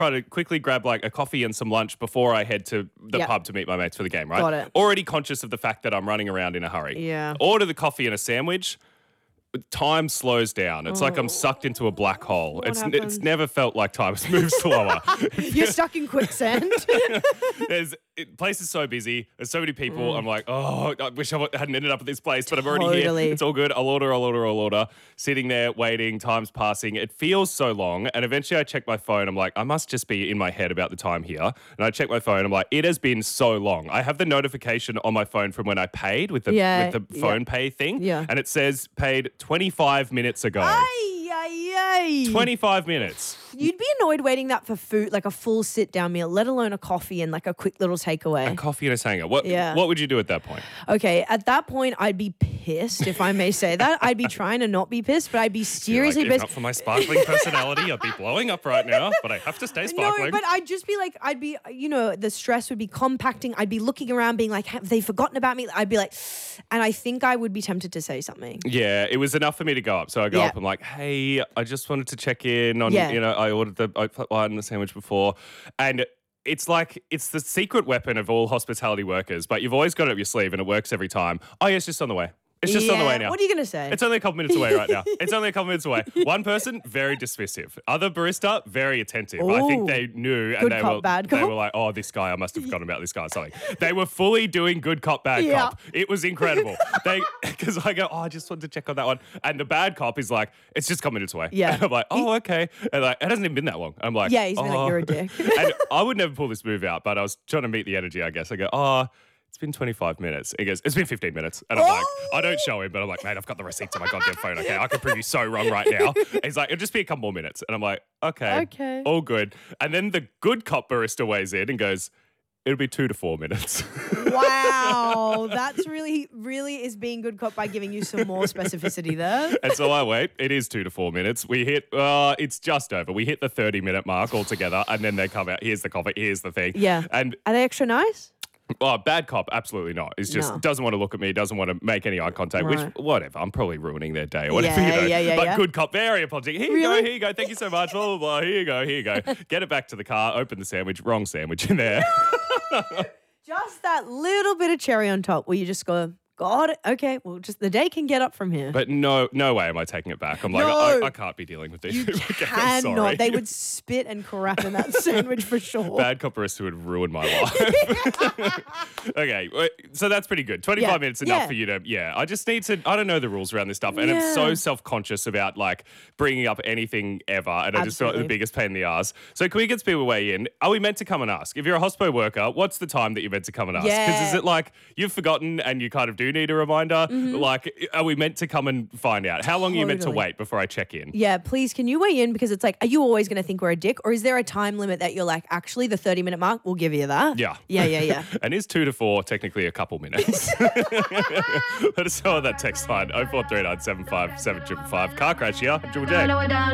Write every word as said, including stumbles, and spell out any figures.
try to quickly grab like a coffee and some lunch before I head to the Yep. pub to meet my mates for the game, right? Got it. Already conscious of the fact that I'm running around in a hurry. Yeah. Order the coffee and a sandwich. Time slows down. It's like I'm Oh. sucked into a black hole. What It's it's happened? never felt like time has moved slower. You're stuck in quicksand. There's it, place is so busy. There's so many people. Mm. I'm like, oh, I wish I hadn't ended up at this place, but I'm already Totally. here. It's all good. I'll order, I'll order, I'll order. Sitting there waiting, time's passing. It feels so long. And eventually I check my phone. I'm like, I must just be in my head about the time here. And I check my phone. I'm like, it has been so long. I have the notification on my phone from when I paid with the Yeah, with the yeah. phone pay thing. Yeah. And it says paid twenty-five minutes ago. Ay, ay, ay. twenty-five minutes. You'd be annoyed waiting that for food, like a full sit down meal, let alone a coffee and like a quick little takeaway. A coffee and a sanger. What, Yeah. what would you do at that point? Okay, at that point, I'd be pissed, if I may say that. I'd be trying to not be pissed, but I'd be You're seriously like, if pissed. not for my sparkling personality, I'd be blowing up right now, but I have to stay sparkling. No, but I'd just be like, I'd be, you know, the stress would be compacting. I'd be looking around being like, have they forgotten about me? I'd be like, and I think I would be tempted to say something. Yeah, it was enough for me to go up. So I go Yeah. up. I'm like, hey, I just wanted to check in on, Yeah. you know, I ordered the oat flat white and the sandwich before. And it's like, it's the secret weapon of all hospitality workers, but you've always got it up your sleeve and it works every time. Oh, yeah, it's just on the way. It's just on the Yeah, way now. What are you going to say? It's only a couple minutes away right now. It's only a couple minutes away. One person, very dismissive. Other barista, very attentive. I think Ooh. they knew and Good they cop, were bad they cop. were like, oh, this guy, I must have forgotten about this guy or something. They were fully doing good cop, bad Yeah. cop. It was incredible. They because I go, oh, I just wanted to check on that one. And the bad cop is like, it's just a couple minutes away. Yeah. And I'm like, oh, okay. And like, it hasn't even been that long. I'm like, Yeah, he's oh. been like, you're a dick. And I would never pull this move out, but I was trying to meet the energy, I guess. I go, oh, it's been twenty-five minutes. He goes, it's been fifteen minutes. And I'm like, I don't show him, but I'm like, mate, I've got the receipts on my goddamn phone. Okay, I can prove you so wrong right now. He's like, it'll just be a couple more minutes. And I'm like, okay, Okay. all good. And then the good cop barista weighs in and goes, it'll be two to four minutes. Wow, that's really, really is being good cop by giving you some more specificity there. And so I wait. It is two to four minutes. We hit, uh, it's just over. We hit the thirty minute mark altogether. And then they come out. Here's the coffee. Here's the thing. Yeah. And Are they extra nice? oh, bad cop, absolutely not. He's just No. doesn't want to look at me, doesn't want to make any eye contact, Right. which, whatever. I'm probably ruining their day or whatever, Yeah, you know. yeah, yeah, but yeah. good cop, very apologetic. Here you Really? go, here you go. Thank you so much. Blah, blah, blah. Here you go, here you go. Get it back to the car, open the sandwich, wrong sandwich in there. Just that little bit of cherry on top where you just go, God, okay, well, just the day can get up from here. But no no way am I taking it back. I'm like, No. I, I can't be dealing with this. You Okay, I'm sorry. cannot. They would spit and crap in that sandwich for sure. Bad cop barista would ruin my life. Okay, wait, so that's pretty good. twenty-five Yeah, minutes enough yeah. for you to, yeah. I just need to, I don't know the rules around this stuff. And I'm so Yeah. self-conscious about like bringing up anything ever. And I just feel like the Absolutely. biggest pain in the ass. So can we get people weigh in? Are we meant to come and ask? If you're a hospo worker, what's the time that you're meant to come and ask? Because Yeah. is it like you've forgotten and you kind of do need a reminder? Like, are we meant to come and find out? How long are you meant to Totally. wait before I check in? Yeah, please, can you weigh in? Because it's like, are you always going to think we're a dick? Or is there a time limit that you're like, actually, the thirty minute mark, we'll give you that? Yeah. Yeah, yeah, yeah. And is two to four technically a couple minutes? Let us know on that text line oh four three nine seven five seven five five. Car crash here. Triple J.